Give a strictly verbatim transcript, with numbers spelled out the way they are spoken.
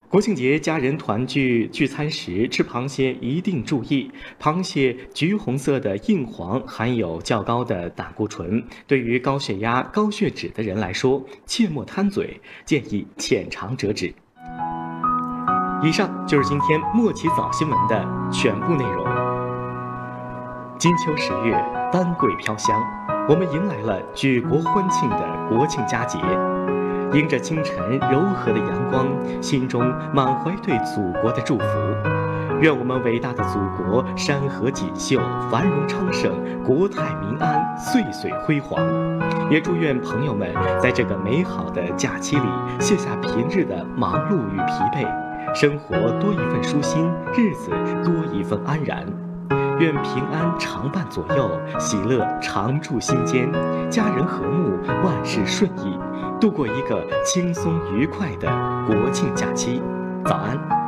国庆节家人团聚聚餐时吃螃蟹一定注意，螃蟹橘红色的硬黄含有较高的胆固醇，对于高血压、高血脂的人来说，切莫贪嘴，建议浅尝辄止。以上就是今天莫奇早新闻的全部内容。金秋十月，丹桂飘香，我们迎来了举国欢庆的国庆佳节。迎着清晨柔和的阳光，心中满怀对祖国的祝福。愿我们伟大的祖国山河锦绣，繁荣昌盛，国泰民安，岁岁辉煌。也祝愿朋友们在这个美好的假期里卸下平日的忙碌与疲惫，生活多一份舒心，日子多一份安然。愿平安常伴左右，喜乐常驻心间，家人和睦，万事顺意，度过一个轻松愉快的国庆假期。早安。